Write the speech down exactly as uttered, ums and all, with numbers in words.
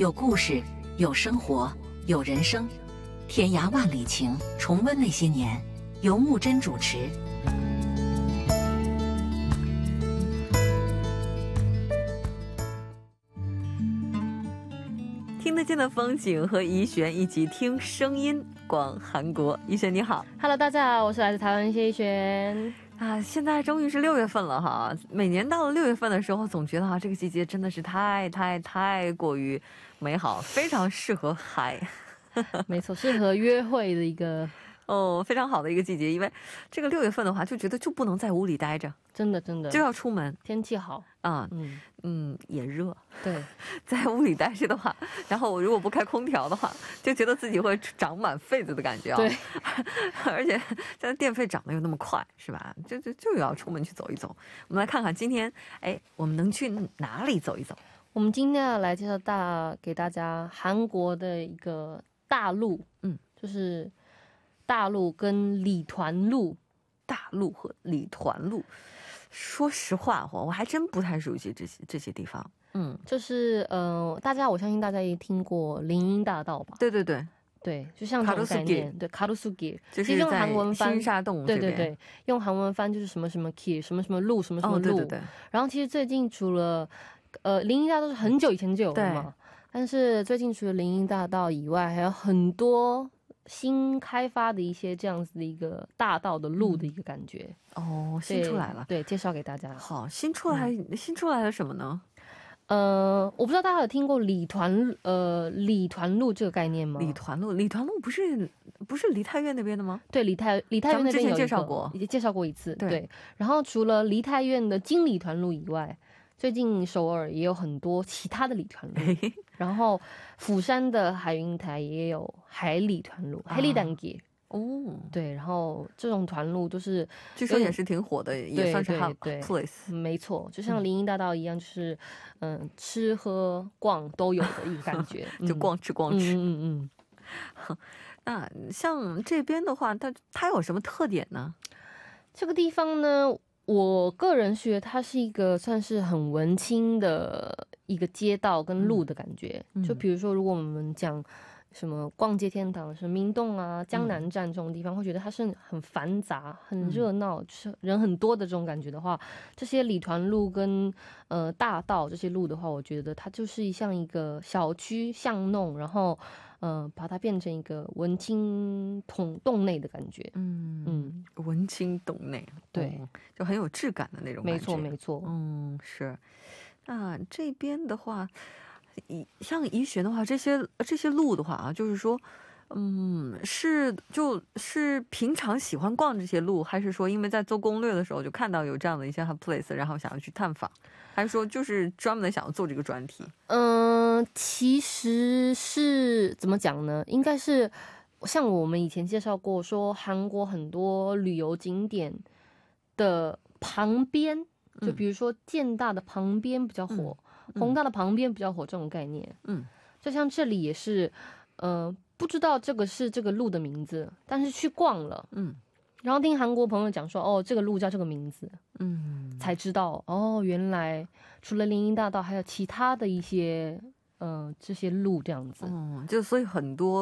有故事，有生活，有人生。天涯万里情，重温那些年。由木真主持。 听得见的风景和怡璇一起听声音逛韩国。怡璇你好。 Hello， 大家好，我是来自台湾谢怡璇啊，现在终于是六月份了哈。每年到了六月份的时候，总觉得哈这个季节真的是太太太过于美好，非常适合嗨。 没错，适合约会的一个哦，非常好的一个季节，因为这个六月份的话，就觉得就不能在屋里待着， 真的真的就要出门， 天气好啊，嗯嗯，也热， 对， 在屋里待着的话，然后我如果不开空调的话，就觉得自己会长满痱子的感觉啊。 对， 而且现在电费涨得又那么快，是吧？就就就要出门去走一走。我们来看看今天，哎，我们能去哪里走一走？ 我们今天要来介绍大给大家韩国的一个大路，嗯，就是大路跟礼团路。 大路和礼团路，说实话我还真不太熟悉这些这些地方。嗯， 就是呃，大家我相信大家也听过林荫大道吧？ 对对对对，就像这种概念，对，卡鲁苏길， 就是用韩文翻新沙洞， 对对对，用韩文翻就是什么什么길，什么什么路，什么什么路。哦，对对对。然后其实最近除了呃林荫大道是很久以前就有了嘛，但是最近除了林荫大道以外，还有很多新开发的一些这样子的一个大道的路的一个感觉。 哦，新出来了。 对，介绍给大家。 好，新出来新出来了什么呢？ 呃，我不知道大家有听过礼团呃礼团路这个概念吗？ 礼团路，礼团路不是不是梨泰院那边的吗？ 对，梨泰梨泰院那边有一个， 介绍过， 也介绍过一次。 对， 对，然后除了梨泰院的金礼团路以外，最近首尔也有很多其他的礼团路。然后釜山的海云台也有海礼团路，海礼단길。哦，对，然后这种团路都是据说也是挺火的，也算是 hot place。 没错，就像林荫大道一样，就是嗯、呃，吃喝逛都有的一个感觉。 就逛吃逛吃。 嗯嗯嗯。那像这边的话，它它有什么特点呢？ 这个地方呢，我个人觉得它是一个算是很文青的一个街道跟路的感觉。嗯、就比如说，如果我们讲什么逛街天堂，什么明洞啊、江南站这种地方，嗯、会觉得它是很繁杂、很热闹，嗯、就是人很多的这种感觉的话，这些礼团路跟呃大道这些路的话，我觉得它就是像一个小区巷弄，然后呃把它变成一个文青洞洞内的感觉。嗯嗯，文青洞内，对、嗯，就很有质感的那种感觉。 没错没错， 嗯是。那这边的话。像怡璇的话，这些这些路的话啊，就是说，嗯，是就是平常喜欢逛这些路，还是说因为在做攻略的时候就看到有这样的一些 hot place， 然后想要去探访，还是说就是专门的想要做这个专题？ 嗯、呃，其实是怎么讲呢？应该是像我们以前介绍过，说韩国很多旅游景点的旁边，就比如说建大的旁边比较火。嗯，宏大的旁边比较火这种概念。嗯，就像这里也是呃不知道这个是这个路的名字，但是去逛了，嗯，然后听韩国朋友讲说，哦，这个路叫这个名字，嗯，才知道哦，原来除了林荫大道还有其他的一些呃这些路这样子。 嗯，就所以很多